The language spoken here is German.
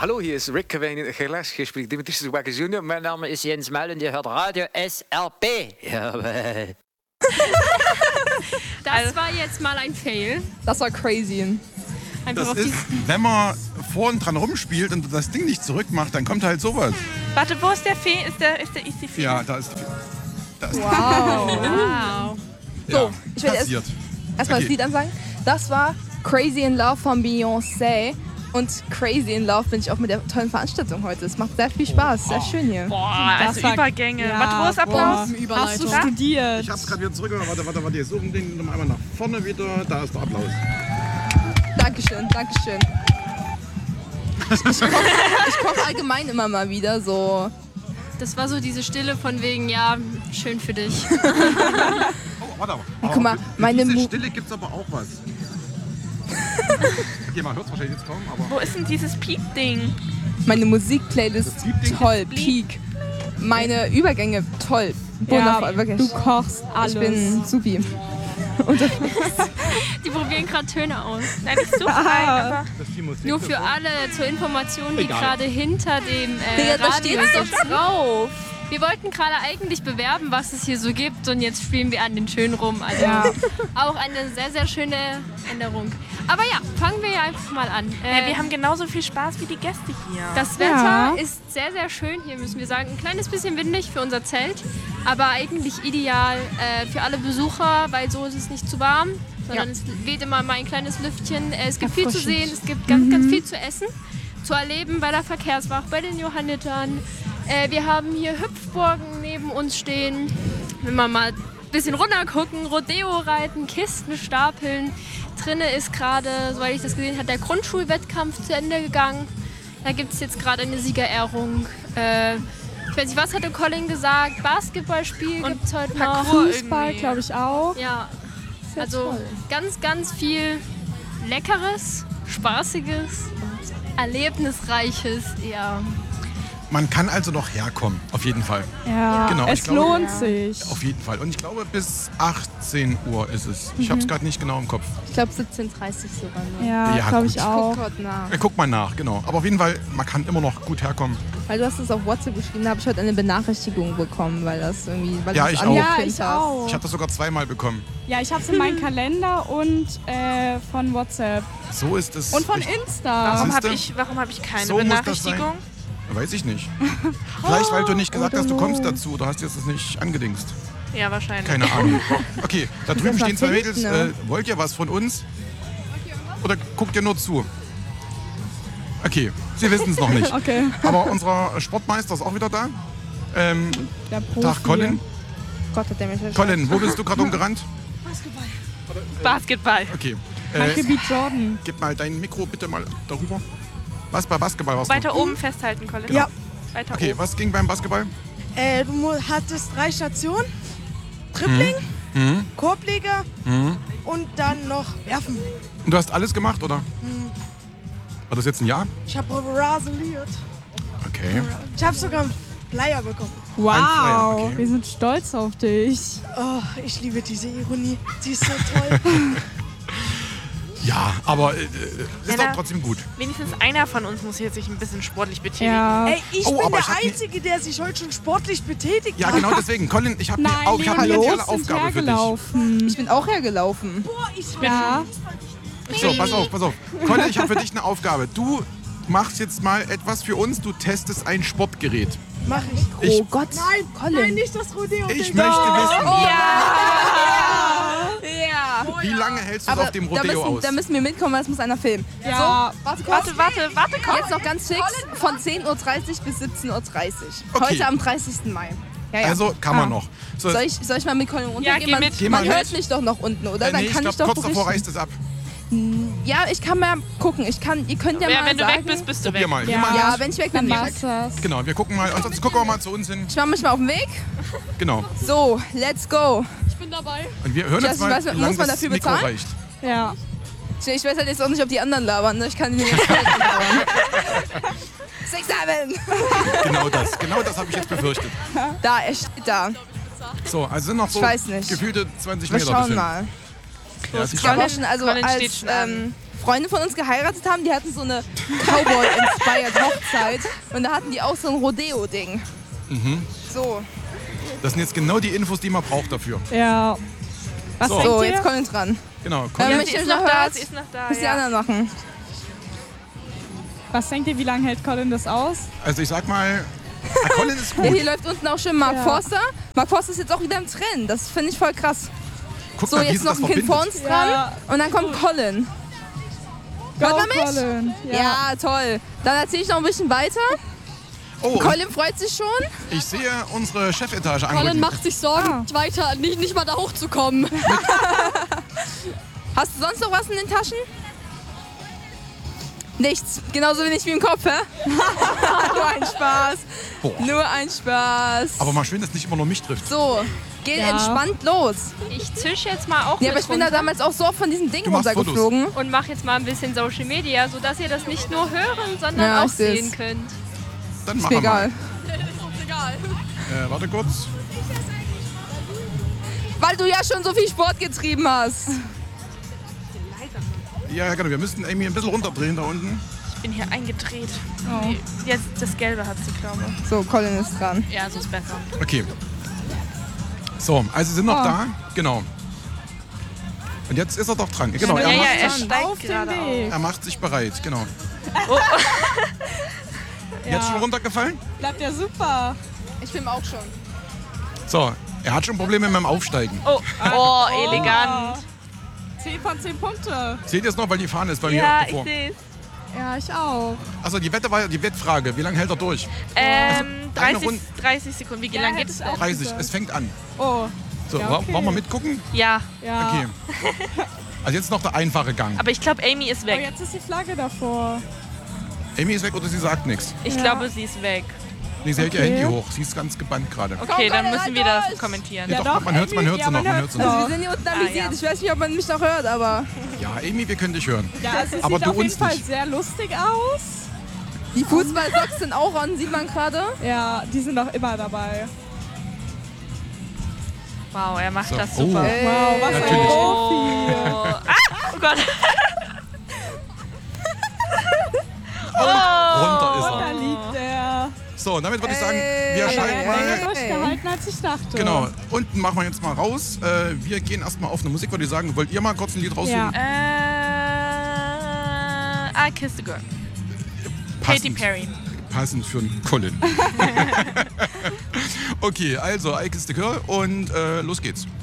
Hallo, hier ist Rick Gerles. Hier spricht Dimitris Zubaka Junior. Mein Name ist Jens Meil und ihr hört Radio SRP. Das war jetzt mal ein Fail. Das war crazy. Das ist, wenn man vorn dran rumspielt und das Ding nicht zurückmacht, dann kommt halt sowas. Warte, wo ist der Fee? Ist die Fee? Ja, da ist die Fee. Wow. So, ich will passiert. erstmal das Lied ansagen. Das war Crazy in Love von Beyoncé. Und crazy in love bin ich auch mit der tollen Veranstaltung heute. Es macht sehr viel Spaß, sehr schön hier. Boah, also Übergänge. Ja, Warte, wo ist Applaus? Hast du studiert? Ich hab's gerade wieder zurück. Warte. Jetzt suchen den einmal nach vorne wieder. Da ist der Applaus. Dankeschön. Ich koche allgemein immer mal wieder so. Das war so diese Stille von wegen, ja, schön für dich. Oh, warte. Guck mal, für diese Stille gibt's aber auch was. Okay, man hört's wahrscheinlich jetzt kaum, aber... Wo ist denn dieses Piep-Ding? Meine Musikplaylist toll, Peak. Meine Übergänge toll, wundervoll, wirklich. Du kochst alles. Ich bin supi. Die probieren gerade Töne aus. Nein, nicht so fein, aber... Nur für alle zur Information, die gerade hinter dem Digga, da Radio steht's ist drauf. Wir wollten gerade eigentlich bewerben, was es hier so gibt und jetzt spielen wir an den Tönen rum. Also auch eine sehr, sehr schöne Änderung. Aber ja, fangen wir ja einfach mal an. wir haben genauso viel Spaß wie die Gäste hier. Das Wetter ist sehr, sehr schön hier, müssen wir sagen. Ein kleines bisschen windig für unser Zelt, aber eigentlich ideal für alle Besucher, weil so ist es nicht zu warm, sondern es weht immer mal ein kleines Lüftchen. Es gibt viel zu sehen, es gibt ganz viel zu essen, zu erleben bei der Verkehrswacht, bei den Johannitern. Wir haben hier Hüpfburgen neben uns stehen. Wenn wir mal ein bisschen runter gucken, Rodeo reiten, Kisten stapeln. Drinnen ist gerade, soweit ich das gesehen habe, der Grundschulwettkampf zu Ende gegangen. Da gibt es jetzt gerade eine Siegerehrung. Ich weiß nicht, was hatte Colin gesagt? Basketballspiel gibt es heute noch. Fußball, glaube ich auch. Ja, also ganz, ganz viel Leckeres, Spaßiges und Erlebnisreiches. Ja. Man kann also noch herkommen, auf jeden Fall. Ja, genau, es lohnt sich. Auf jeden Fall. Und ich glaube, bis 18 Uhr ist es. Ich habe es gerade nicht genau im Kopf. Ich glaube 17:30 sogar noch. Ja, glaube ich auch. Guck mal nach, genau. Aber auf jeden Fall, man kann immer noch gut herkommen. Weil du hast es auf WhatsApp geschrieben, da habe ich heute eine Benachrichtigung bekommen, weil das irgendwie... Weil Ja, du ich das auch. Ja, angekündigt ich hast. auch. Ich habe das sogar zweimal bekommen. Ja, ich habe es in meinem Kalender und von WhatsApp. So ist es. Und von richtig. Insta. Warum hab ich keine So muss das sein. Benachrichtigung? Weiß ich nicht. Vielleicht, weil du nicht gesagt hast, du kommst dazu oder hast jetzt das nicht angedingst. Ja, wahrscheinlich. Keine Ahnung. Okay, da drüben mal stehen zwei finden, Mädels. ne? Wollt ihr was von uns? Oder guckt ihr nur zu? Okay, sie wissen es noch nicht. Okay. Aber unser Sportmeister ist auch wieder da. Der Profi. Tag, Colin. Gott hat der mich verstanden. Colin, wo bist du gerade umgerannt? Basketball. Okay. Gebiet Jordan. Gib mal dein Mikro bitte mal darüber. Was bei Basketball warst du? Weiter oben festhalten, Colin. Ja. Weiter Okay, oben. was ging beim Basketball? Du hattest 3 Stationen. Dribbling, Korbleger und dann noch Werfen. Und du hast alles gemacht, oder? War das jetzt ein Ja? Ich habe raseliert. Okay. Ich habe sogar einen Flyer bekommen. Wow, Flyer, okay. wir sind stolz auf dich. Oh, ich liebe diese Ironie. Sie ist so toll. Ja, aber ist Männer- doch trotzdem gut. Wenigstens einer von uns muss hier sich ein bisschen sportlich betätigen. Ja. Ey, ich Oh, bin aber der ich hab Einzige, der sich heute schon sportlich betätigt Ja, hat. genau deswegen. Colin, ich habe Nein, eine Leonie, ideale wir sind Aufgabe für dich. hergelaufen. Ich bin auch hergelaufen. Boah, ich Ja. So, pass auf. Colin, ich habe für dich eine Aufgabe. Du machst jetzt mal etwas für uns. Du testest ein Sportgerät. mach ich. Ich, Oh Gott, Nein, Colin. nein, nicht das Rodeo. ich möchte wissen, Ja. wie lange hältst du es Aber auf dem Rodeo aus? da müssen wir mitkommen, weil das muss einer filmen. Ja. So, warte kurz. Warte, komm. Jetzt noch ganz fix, von 10:30 Uhr bis 17:30 Uhr. Okay. Heute am 30. Mai. Ja. Also kann man noch. So, Soll ich mal mit Colin runtergehen? geh mit. Geh Man mal hört mit. mich doch noch unten, oder? Dann nee, ich kann glaube, ich doch kurz davor berichten. reißt es ab. Ja, ich kann mal gucken. Ihr könnt ja mal Wenn du sagen. weg bist, bist du Probier weg. mal. Ja. Nimm mal Ja, los. wenn ich weg bin, Dann bin ich war's weg. das. Genau, wir gucken mal. Ansonsten gucken wir mal zu uns hin. Ich mache mich mal auf den Weg. Genau. So, let's go. Und wir hören Ich jetzt weiß mal, nicht, wie muss lange man das dafür Mikro bezahlen? reicht. Ja. Ich weiß halt jetzt auch nicht, ob die anderen labern. Ne? Ich kann die nicht labern. 6, 7. Genau das habe ich jetzt befürchtet. Da, er steht da. So, also sind noch so Ich weiß nicht. gefühlte 20 Wir Meter. schauen bis hin. mal. Ja, sieht Ich glaube schon auch schon, also Colin steht als schon an. Freunde von uns geheiratet haben, die hatten so eine Cowboy-inspired Hochzeit. Und da hatten die auch so ein Rodeo-Ding. So. Das sind jetzt genau die Infos, die man braucht dafür. Ja. Was So. denkt So, ihr? jetzt Colin dran. Genau. Ja, Colin, mich Sie ist noch noch da, hört, sie ist noch da. bis die Ja. anderen machen. Was denkt ihr, wie lange hält Colin das aus? also ich sag mal, Colin ist Ja, gut. hier läuft unten auch schon Mark Ja. Forster. Mark Forster ist jetzt auch wieder im Trend. Das finde ich voll krass. Guck So, mal, wie jetzt sie noch das ein Kind vor verbindet. uns dran. Ja. Und dann kommt Colin. Hört man mich? Colin. Ja, toll. Dann erzähle ich noch ein bisschen weiter. Oh, und Colin freut sich schon. ich sehe unsere Chefetage Colin angerufen. macht sich Sorgen, weiter nicht mal da hochzukommen. Hast du sonst noch was in den Taschen? Nichts. Genauso wenig wie im Kopf, hä? Nur ein Spaß. Boah. Nur ein Spaß. Aber mal schön, dass nicht immer nur mich trifft. So, geht Ja. entspannt los. Ich zisch jetzt mal auch Ja, aber mit ich bin da runter damals auch so oft von diesem Ding Du machst runtergeflogen. und mache jetzt mal ein bisschen Social Media, sodass ihr das nicht nur hören, sondern Ja, auch ich seh's. sehen könnt. Dann Ist machen mir wir mal. egal. Warte kurz. Weil du ja schon so viel Sport getrieben hast. Ja, genau. Wir müssten Amy ein bisschen runterdrehen da unten. Ich bin hier eingedreht. Oh. Jetzt das Gelbe hat sie, glaube ich. So, Colin ist dran. Ja, so ist besser. Okay. So, also sie sind noch Oh. da. Genau. Und jetzt ist er doch dran. Genau, Ja, ja, er Auf steigt den gerade auf. Weg. er macht sich bereit. Genau. Ja. Jetzt schon runtergefallen? Bleibt ja super. Ich film auch schon. So, er hat schon Probleme mit dem Aufsteigen. Oh, elegant. 10 von 10 Punkte. Seht ihr es noch, weil die Fahne ist bei mir Ja, ich davor. sehe es. Ja, ich auch. Achso, die Wette war ja die Wettfrage. Wie lange hält er durch? Ähm, eine 30, Runde- 30 Sekunden. Wie Ja, lange geht hätte es ich denn? auch. 30. Es fängt an. Oh, So, Ja, okay. wollen wir mitgucken? Ja, ja. Okay. Also jetzt noch der einfache Gang. aber ich glaube, Amy ist Oh, weg. jetzt ist die Flagge davor. Amy ist weg oder sie sagt nichts. Ich Ja. glaube, sie ist weg. Nee, sie hält ihr Okay. Handy hoch. Sie ist ganz gebannt gerade. Okay, dann Colin, müssen wir halt das durch. kommentieren. Ja, doch, man hört sie Amy, noch. ja, Man hört sie noch. Also noch. wir sind hier unten avisiert. ja. Ich weiß nicht, ob man mich noch hört, aber Ja, Amy, wir können dich hören. Ja, es Aber sieht du auf jeden uns Fall nicht. sehr lustig aus. die Fußballsocks sind auch an, sieht man gerade. Ja, die sind auch immer dabei. Wow, er macht So. das super. Oh. Wow, was ein Natürlich. Profi. Oh Gott. Runter ist Da er. liegt er. So, und damit würde ich sagen, wir Ey. schalten Länger mal. durchgehalten, als ich dachte. Genau, unten machen wir jetzt mal raus. Wir gehen erstmal auf eine Musik, würde ich sagen. Wollt ihr mal kurz ein Lied raussuchen? I Kissed a Girl. Katy Perry. Passend für einen Colin. Okay, also I Kissed a Girl und los geht's.